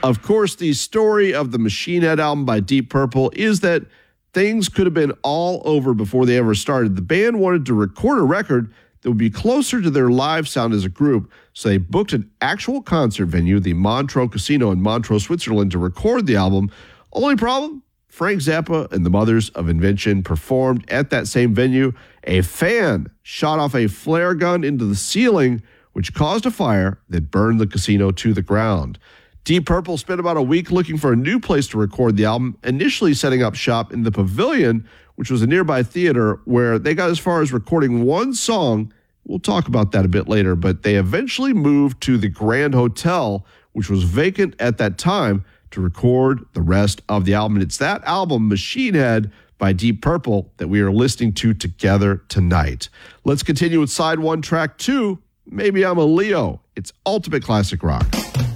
Of course, the story of the Machine Head album by Deep Purple is that things could have been all over before they ever started. The band wanted to record a record that would be closer to their live sound as a group, so they booked an actual concert venue, the Montreux Casino in Montreux, Switzerland, to record the album. Only problem? Frank Zappa and the Mothers of Invention performed at that same venue. A fan shot off a flare gun into the ceiling, which caused a fire that burned the casino to the ground. Deep Purple spent about a week looking for a new place to record the album, initially setting up shop in the Pavilion, which was a nearby theater, where they got as far as recording one song. We'll talk about that a bit later, but they eventually moved to the Grand Hotel, which was vacant at that time, to record the rest of the album. And it's that album, Machine Head, by Deep Purple, that we are listening to together tonight. Let's continue with side one, track two, Maybe I'm a Leo. It's ultimate classic rock.